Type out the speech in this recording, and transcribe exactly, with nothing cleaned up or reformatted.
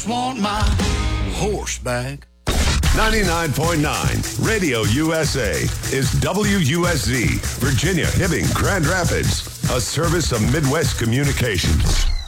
Want my horse back. ninety-nine point nine Radio U S A is W U S Z, Virginia, Hibbing, Grand Rapids, a service of Midwest Communications.